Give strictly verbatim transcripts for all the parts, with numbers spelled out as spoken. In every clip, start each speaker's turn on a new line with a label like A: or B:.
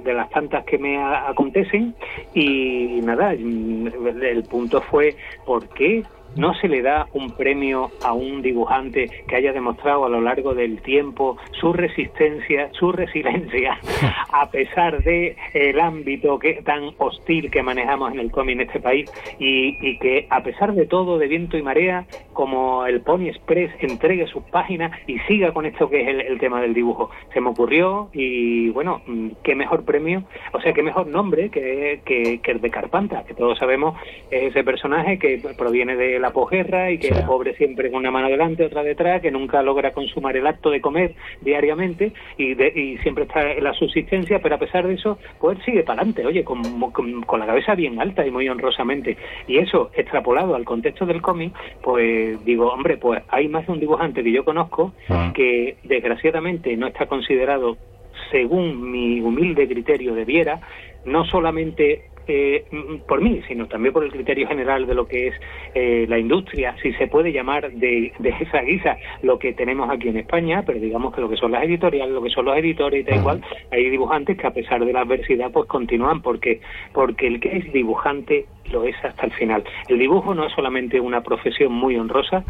A: de las tantas que me a, acontecen, y nada, el, el punto fue, ¿por qué no se le da un premio a un dibujante que haya demostrado a lo largo del tiempo su resistencia, su resiliencia, a pesar de el ámbito que tan hostil que manejamos en el cómic en este país, y, y que a pesar de todo, de viento y marea, como el Pony Express, entregue sus páginas y siga con esto que es el, el tema del dibujo? Se me ocurrió, y bueno, qué mejor premio, o sea, qué mejor nombre que, que, que el de Carpanta, que todos sabemos es ese personaje que proviene de la posguerra y que sí. El pobre siempre con una mano delante, otra detrás, que nunca logra consumar el acto de comer diariamente y, de, y siempre está en la subsistencia, pero a pesar de eso, pues sigue para adelante, oye, con, con, con la cabeza bien alta y muy honrosamente. Y eso, extrapolado al contexto del cómic, pues digo, hombre, pues hay más de un dibujante que yo conozco ah. que desgraciadamente no está considerado, según mi humilde criterio debiera, no solamente Eh, por mí, sino también por el criterio general de lo que es eh, la industria, si se puede llamar de, de esa guisa lo que tenemos aquí en España, pero digamos que lo que son las editoriales, lo que son los editores y tal igual, hay dibujantes que a pesar de la adversidad pues continúan, porque porque el que es dibujante lo es hasta el final. El dibujo no es solamente una profesión muy honrosa,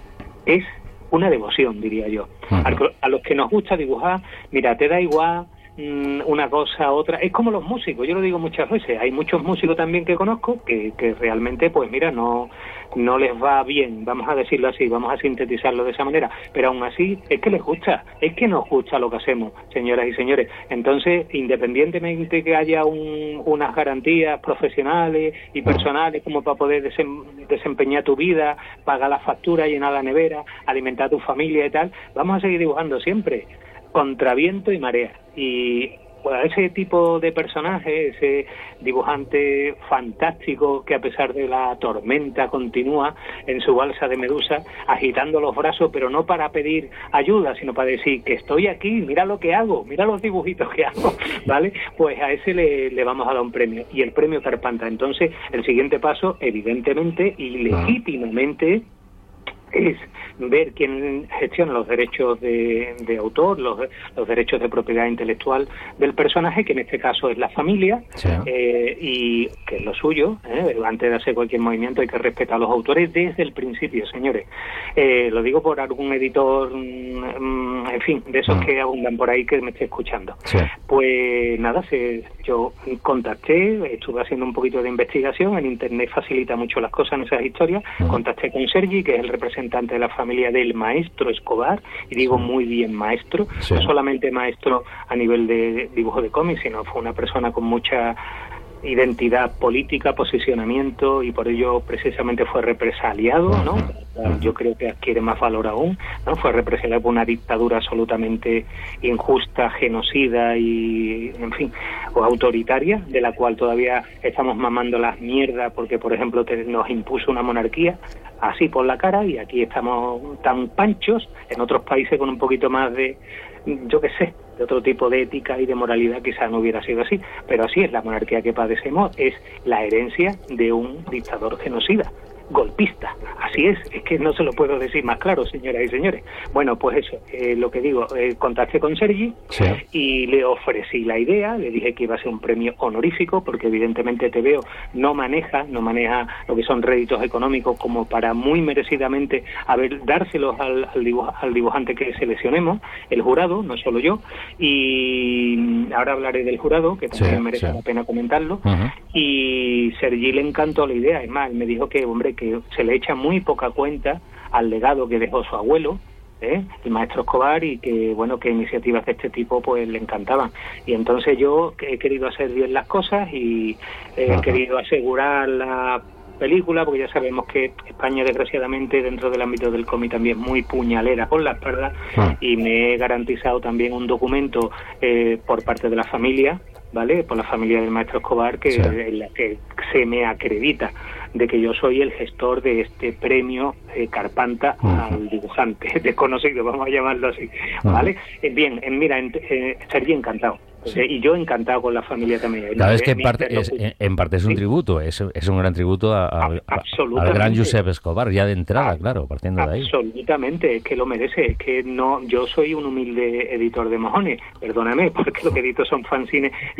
A: es una devoción, diría yo. Uh-huh. A, a los que nos gusta dibujar, mira, te da igual una cosa, otra, es como los músicos, yo lo digo muchas veces, hay muchos músicos también que conozco que, que realmente, pues mira, no no les va bien, vamos a decirlo así, vamos a sintetizarlo de esa manera, pero aún así es que les gusta, es que nos gusta lo que hacemos, señoras y señores. Entonces, independientemente que haya un, unas garantías profesionales y personales como para poder desem, desempeñar tu vida, pagar la factura, llenar la nevera, alimentar a tu familia y tal, vamos a seguir dibujando siempre contra viento y marea. Y bueno, ese tipo de personaje, ese dibujante fantástico que a pesar de la tormenta continúa en su balsa de medusa agitando los brazos, pero no para pedir ayuda, sino para decir que estoy aquí, mira lo que hago, mira los dibujitos que hago, ¿vale? Pues a ese le, le vamos a dar un premio, y el premio Carpanta. Entonces, el siguiente paso, evidentemente y legítimamente, es ver quién gestiona los derechos de, de autor, los, los derechos de propiedad intelectual del personaje, que en este caso es la familia, sí. eh, y que es lo suyo, ¿eh? Antes de hacer cualquier movimiento hay que respetar a los autores desde el principio, señores. Eh, lo digo por algún editor, mm, en fin, de esos mm. que abundan por ahí que me esté escuchando. Sí. Pues nada, se, yo contacté, estuve haciendo un poquito de investigación, en internet facilita mucho las cosas en esas historias, mm. contacté con Sergi, que es el representante de la familia del maestro Escobar, y digo sí. muy bien maestro, sí. no solamente maestro a nivel de dibujo de cómics, sino fue una persona con mucha identidad política, posicionamiento, y por ello precisamente fue represaliado, ¿no? Yo creo que adquiere más valor aún, ¿no? Fue represaliado por una dictadura absolutamente injusta, genocida y, en fin, o autoritaria, de la cual todavía estamos mamando las mierdas porque, por ejemplo, te, nos impuso una monarquía así por la cara, y aquí estamos tan panchos, en otros países con un poquito más de, yo qué sé, de otro tipo de ética y de moralidad quizás no hubiera sido así, pero así es la monarquía que padecemos, es la herencia de un dictador genocida, golpista, así es, es que no se lo puedo decir más claro, señoras y señores. Bueno, pues eso, eh, lo que digo, eh, contacté con Sergi sí. y le ofrecí la idea, le dije que iba a ser un premio honorífico, porque evidentemente T V O no maneja, no maneja lo que son réditos económicos como para muy merecidamente haber, dárselos al, al, dibuj, al dibujante que seleccionemos, el jurado, no solo yo, y ahora hablaré del jurado, que también sí, merece sí. la pena comentarlo, uh-huh. y Sergi le encantó la idea, es más, él me dijo que, hombre, que se le echa muy poca cuenta al legado que dejó su abuelo, ¿eh? el maestro Escobar, y que, bueno, que iniciativas de este tipo pues le encantaban. Y entonces yo he querido hacer bien las cosas y he Ajá. querido asegurar la película, porque ya sabemos que España, desgraciadamente, dentro del ámbito del cómic también es muy puñalera con la espalda, ah. y me he garantizado también un documento eh, por parte de la familia, ¿vale? Por la familia del maestro Escobar, que, sí. en la que se me acredita de que yo soy el gestor de este premio eh, Carpanta uh-huh. al dibujante desconocido, vamos a llamarlo así, ¿vale? Uh-huh. Eh, bien, eh, mira, eh, estaría encantado. Sí. Y yo encantado con la familia también.
B: Claro, es que en parte es, en parte es un sí. tributo, es, es un gran tributo a, a, a, al gran Josep Escobar, ya de entrada, a, claro, partiendo de ahí.
A: Absolutamente, es que lo merece, es que no, yo soy un humilde editor de mojones, perdóname, porque lo que edito son fanzines